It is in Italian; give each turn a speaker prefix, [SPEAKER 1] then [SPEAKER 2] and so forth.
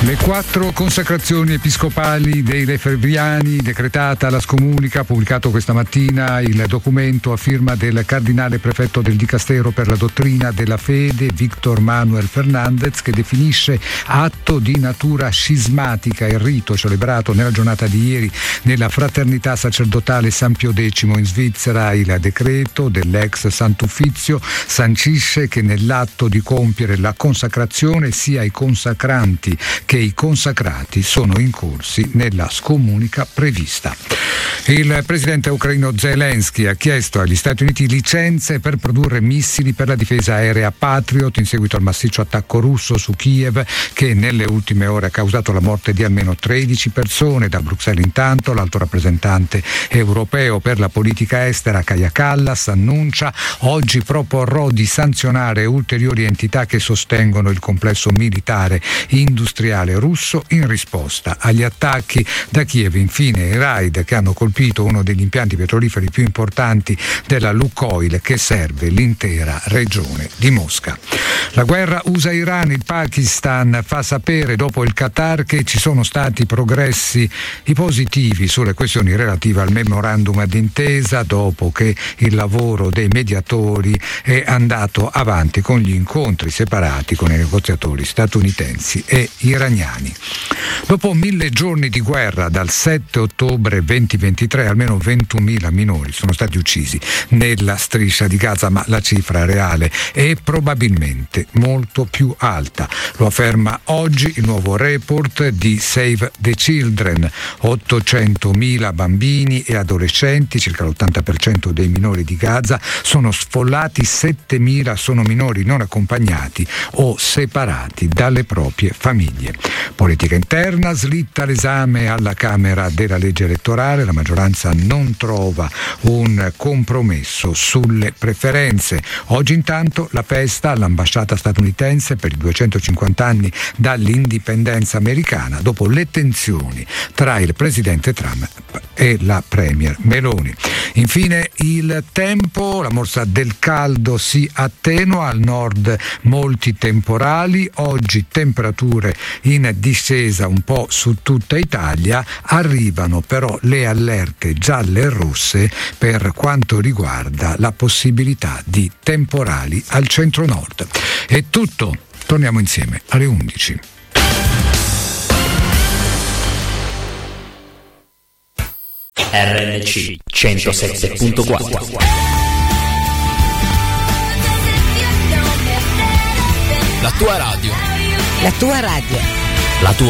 [SPEAKER 1] Le 4 consacrazioni episcopali dei Lefebvriani, decretata la scomunica, pubblicato questa mattina il documento a firma del cardinale prefetto del Dicastero per la dottrina della fede, Victor Manuel Fernandez, che definisce atto di natura scismatica il rito celebrato nella giornata di ieri nella fraternità sacerdotale San Pio X in Svizzera. Il decreto dell'ex Sant'Uffizio sancisce che nell'atto di compiere la consacrazione sia i consacranti che i consacrati sono incorsi nella scomunica prevista. Il presidente ucraino Zelensky ha chiesto agli Stati Uniti licenze per produrre missili per la difesa aerea Patriot in seguito al massiccio attacco russo su Kiev, che nelle ultime ore ha causato la morte di almeno 13 persone. Da Bruxelles intanto l'alto rappresentante europeo per la politica estera Kaja Kallas annuncia: oggi proporrò di sanzionare ulteriori entità che sostengono il complesso militare industriale russo in risposta agli attacchi da Kiev. Infine i raid che hanno colpito uno degli impianti petroliferi più importanti della Lukoil, che serve l'intera regione di Mosca. La guerra USA-Iran, il Pakistan fa sapere dopo il Qatar che ci sono stati progressi positivi sulle questioni relative al memorandum d'intesa, dopo che il lavoro dei mediatori è andato avanti con gli incontri separati con i negoziatori statunitensi e iraniani. Dopo 1000 giorni di guerra, dal 7 ottobre 2023 almeno 21.000 minori sono stati uccisi nella striscia di Gaza, ma la cifra reale è probabilmente molto più alta. Lo afferma oggi il nuovo report di Save the Children. 800.000 bambini e adolescenti, circa l'80% dei minori di Gaza, sono sfollati, 7.000 sono minori non accompagnati o separati dalle proprie famiglie. Politica interna, slitta l'esame alla Camera della legge elettorale, la maggioranza non trova un compromesso sulle preferenze. Oggi intanto la festa all'ambasciata statunitense per i 250 anni dall'indipendenza americana, dopo le tensioni tra il presidente Trump e la premier Meloni. Infine il tempo, la morsa del caldo si attenua, al nord molti temporali, oggi temperature in discesa un po' su tutta Italia, arrivano però le allerte gialle e rosse per quanto riguarda la possibilità di temporali al centro-nord. È tutto, torniamo insieme alle 11.
[SPEAKER 2] RNC 107.4.
[SPEAKER 3] La tua radio.
[SPEAKER 4] La tua radio.
[SPEAKER 3] La tua